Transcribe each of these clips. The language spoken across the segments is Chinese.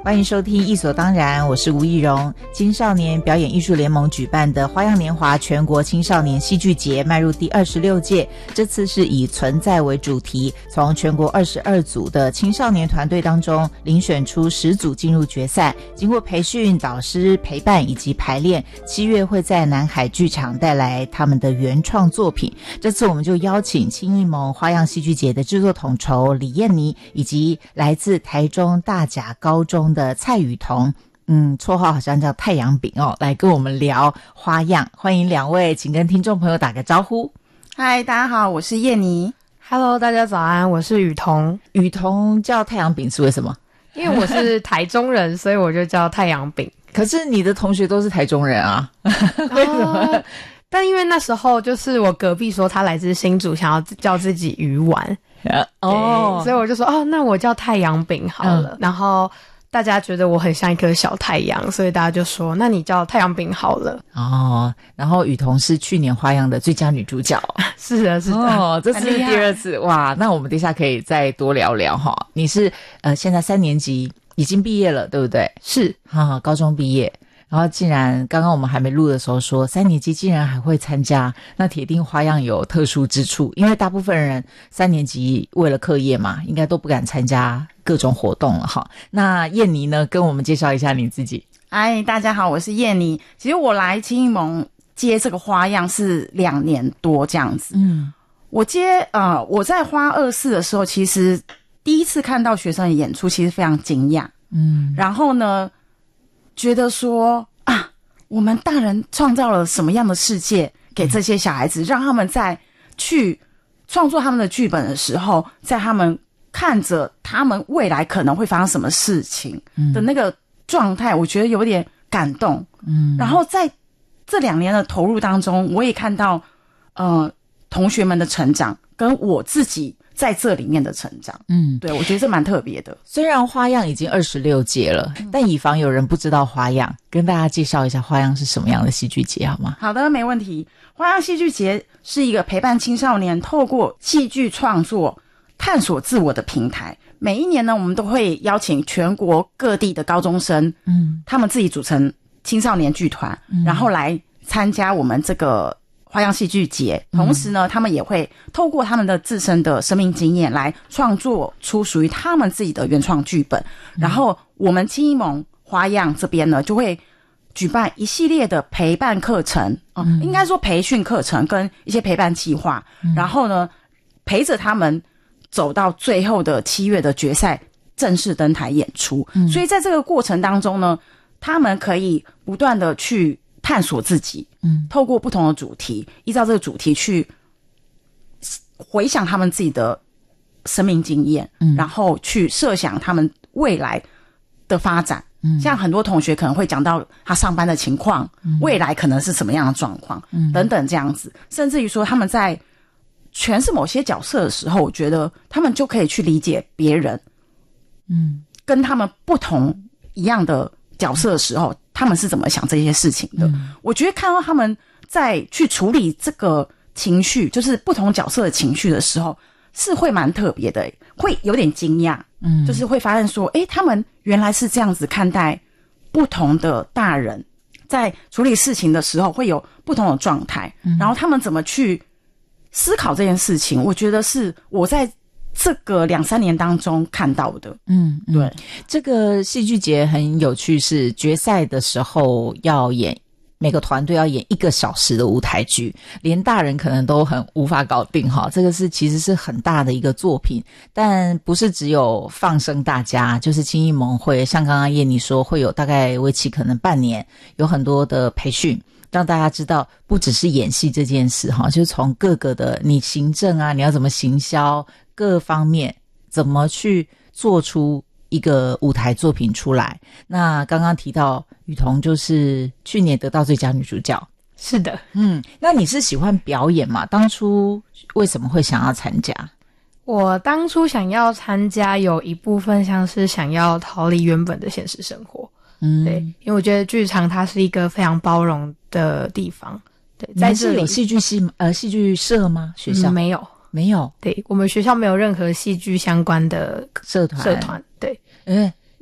欢迎收听《艺所当然》，我是吴艺荣。青少年表演艺术联盟举办的花样年华全国青少年戏剧节迈入第26届，这次是以存在为主题，从全国22组的青少年团队当中遴选出10组进入决赛，经过培训、导师陪伴以及排练，7月会在南海剧场带来他们的原创作品。这次我们就邀请青艺盟花样戏剧节的制作统筹李燕妮，以及来自台中大甲高中的蔡雨桐，绰号好像叫太阳饼哦，来跟我们聊花样。欢迎两位，请跟听众朋友打个招呼。 嗨，大家好，我是燕妮。 Hello， 大家早安，我是雨桐。 雨桐叫太阳饼是为什么？ 因为我是台中人，所以我就叫太阳饼。 可是你的同学都是台中人啊，为什么？ 但因为那时候就是我隔壁说他来自新竹，想要叫自己鱼丸，所以我就说那我叫太阳饼好了。然后大家觉得我很像一颗小太阳，所以大家就说那你叫太阳饼好了。 然后雨桐是去年花样的最佳女主角。 是的，是的。 这是第2次哇！那我们等一下可以再多聊聊哈。你是现在3年级已经毕业了，对不对？ 是高中毕业。然后竟然刚刚我们还没录的时候说3年级竟然还会参加，那铁定花样有特殊之处，因为大部分人3年级为了课业嘛，应该都不敢参加各种活动了哈。那燕妮呢，跟我们介绍一下你自己。 嗨，大家好，我是燕妮。其实我来青艺盟接这个花样是2年多这样子。我在花24的时候，其实第一次看到学生的演出，其实非常惊讶。然后呢，觉得说我们大人创造了什么样的世界给这些小孩子，让他们在去创作他们的剧本的时候，在他们看着他们未来可能会发生什么事情的那个状态，我觉得有点感动。然后在这2年的投入当中，我也看到同学们的成长跟我自己在这里面的成长。对，我觉得这蛮特别的。 虽然花样已经26届了，但以防有人不知道花样，跟大家介绍一下花样是什么样的戏剧节好吗？ 好的，没问题。花样戏剧节是一个陪伴青少年透过戏剧创作探索自我的平台。每一年呢，我们都会邀请全国各地的高中生，他们自己组成青少年剧团，然后来参加我们这个花样戏剧节。同时呢，他们也会透过他们的自身的生命经验来创作出属于他们自己的原创剧本。然后我们青艺盟花样这边呢，就会举办一系列的陪伴课程，应该说培训课程跟一些陪伴计划，然后呢陪着他们走到最后的7月的决赛正式登台演出。所以在这个过程当中呢，他们可以不断的去探索自己，透过不同的主题，依照这个主题去回想他们自己的生命经验，然后去设想他们未来的发展。像很多同学可能会讲到他上班的情况，未来可能是什么样的状况，等等这样子。甚至于说他们在诠释某些角色的时候，我觉得他们就可以去理解别人，跟他们不同一样的角色的时候，他们是怎么想这些事情的。我觉得看到他们在去处理这个情绪，就是不同角色的情绪的时候，是会蛮特别的，会有点惊讶。就是会发现说他们原来是这样子看待不同的大人，在处理事情的时候会有不同的状态，然后他们怎么去思考这件事情，我觉得是我在这个2-3年当中看到的。对， 这个戏剧节很有趣，是决赛的时候要演，每个团队要演1个小时的舞台剧，连大人可能都很无法搞定哈。这个其实是很大的一个作品，但不是只有放生大家，就是青艺盟会像刚刚燕妮说，会有大概为期可能半年，有很多的培训，让大家知道不只是演戏这件事哈，就是从各个的你行政啊，你要怎么行销，各方面怎么去做出一个舞台作品出来。那刚刚提到雨桐就是去年得到最佳女主角。 是的。 那你是喜欢表演吗？当初为什么会想要参加？ 我当初想要参加有一部分像是想要逃离原本的现实生活。对，因为我觉得剧场它是一个非常包容的地方。对，在这里有戏剧系戏剧社吗？学校没有。对，我们学校没有任何戏剧相关的社团。对。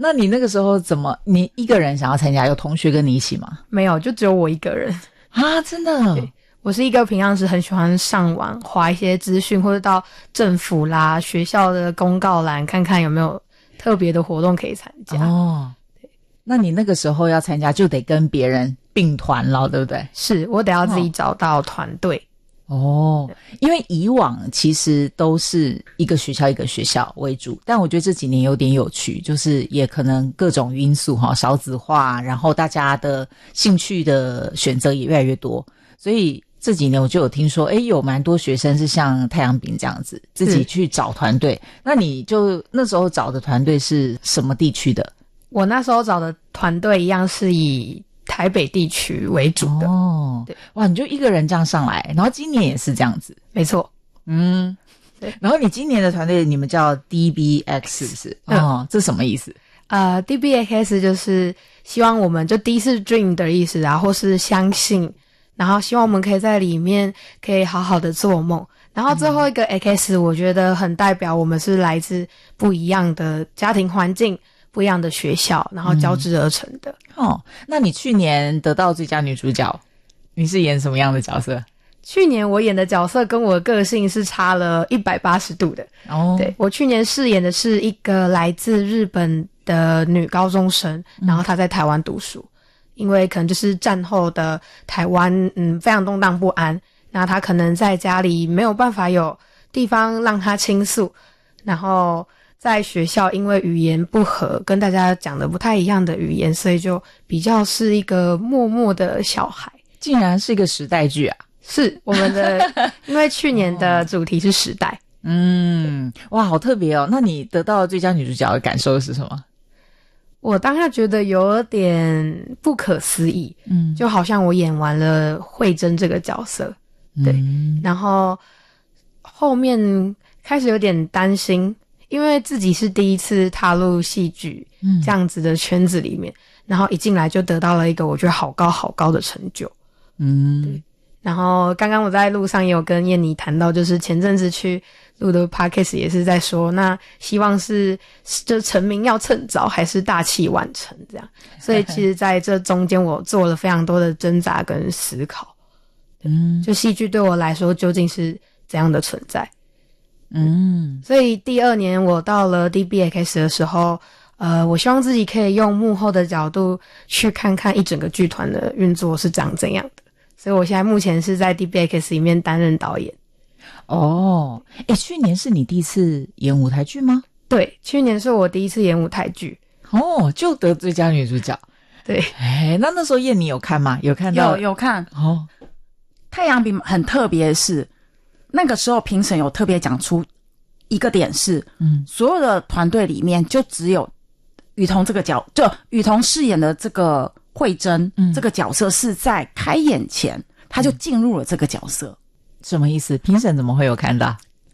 那你那个时候你一个人想要参加，有同学跟你一起吗？ 没有，就只有我一个人啊，真的？ 对，我是一个平常时很喜欢上网滑一些资讯，或者到政府啦、学校的公告栏看看有没有特别的活动可以参加。 哦，对，那你那个时候要参加就得跟别人并团了，对不对？ 是，我得要自己找到团队。 哦，因为以往其实都是一个学校一个学校为主，但我觉得这几年有点有趣，就是也可能各种因素少子化，然后大家的兴趣的选择也越来越多，所以这几年我就有听说有蛮多学生是像太阳饼这样子自己去找团队。那你就那时候找的团队是什么地区的？ 我那时候找的团队一样是以台北地区为主的。 哦，对，哇，你就一个人这样上来，然后今年也是这样子。 没错。 嗯，对。然后你今年的团队你们叫 DBX 是不是？哦，这什么意思 ？DBX 就是希望我们就D是 dream 的意思啊，或是相信，然后希望我们可以在里面可以好好的做梦。然后最后一个 X 我觉得很代表我们是来自不一样的家庭环境，不一样的学校，然后交织而成的。 哦，那你去年得到最佳女主角，你是演什么样的角色？ 去年我演的角色跟我的个性是差了180度的。 哦， 对，我去年饰演的是一个来自日本的女高中生，然后她在台湾读书，因为可能就是战后的台湾非常动荡不安，那她可能在家里没有办法有地方让她倾诉，然后在学校因为语言不合，跟大家讲的不太一样的语言，所以就比较是一个默默的小孩。 竟然是一个时代剧啊！ 是我们的因为去年的主题是时代。 哇，好特别哦。那你得到最佳女主角的感受是什么？ 我当下觉得有点不可思议，就好像我演完了慧珍这个角色，对，然后后面开始有点担心，因为自己是第一次踏入戏剧这样子的圈子里面，然后一进来就得到了一个我觉得好高好高的成就。对。然后刚刚我在路上也有跟燕妮谈到，就是前阵子去录的 podcast 也是在说，那希望是就成名要趁早还是大器晚成这样。所以其实在这中间我做了非常多的挣扎跟思考。就戏剧对我来说究竟是怎样的存在。所以第2年我到了 DBX 的时候，我希望自己可以用幕后的角度去看看一整个剧团的运作是长怎样的。所以我现在目前是在 DBX 里面担任导演。 哦，去年是你第一次演舞台剧吗？ 对，去年是我第一次演舞台剧。 哦，就得最佳女主角。 对。 那时候燕妮有看吗？有看到？ 有看。 哦， 太阳饼很特别的是，那个时候评审有特别讲出一个点是，所有的团队里面就只有雨桐这个就雨桐饰演的这个慧珍，这个角色是在开演前他就进入了这个角色。 什么意思？评审怎么会有看到？